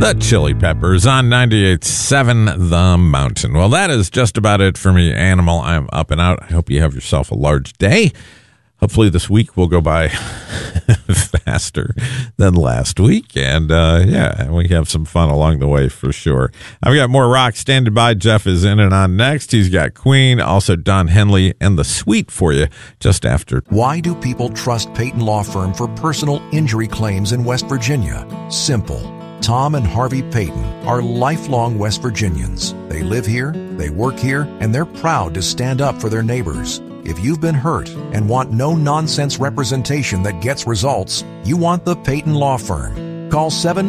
The Chili Peppers on 98.7 The Mountain. Well, that is just about it for me, Animal. I'm up and out. I hope you have yourself a large day. Hopefully this week will go by faster than last week. And, we have some fun along the way for sure. I've got more rock standing by. Jeff is in and on next. He's got Queen, also Don Henley, and The Sweet for you just after. Why do people trust Peyton Law Firm for personal injury claims in West Virginia? Simple. Tom and Harvey Peyton are lifelong West Virginians. They live here, they work here, and they're proud to stand up for their neighbors. If you've been hurt and want no-nonsense representation that gets results, you want the Peyton Law Firm. Call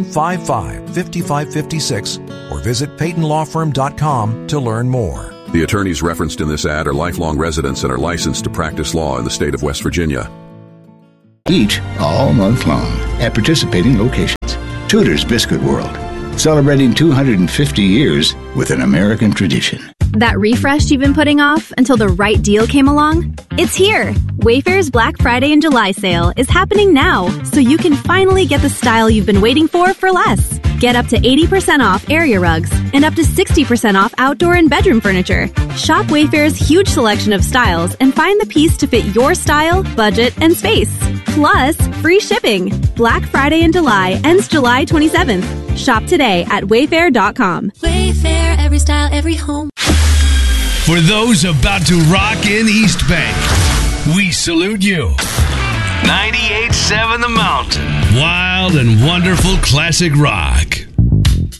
755-5556 or visit PeytonLawFirm.com to learn more. The attorneys referenced in this ad are lifelong residents and are licensed to practice law in the state of West Virginia. Eat all month long at participating locations. Tudor's Biscuit World, celebrating 250 years with an American tradition. That refresh you've been putting off until the right deal came along? It's here! Wayfair's Black Friday and July sale is happening now, so you can finally get the style you've been waiting for less. Get up to 80% off area rugs and up to 60% off outdoor and bedroom furniture. Shop Wayfair's huge selection of styles and find the piece to fit your style, budget, and space. Plus, free shipping. Black Friday in July ends July 27th. Shop today at Wayfair.com. Wayfair, every style, every home. For those about to rock in East Bay, we salute you. 98.7 The Mountain. Wild and wonderful classic rock.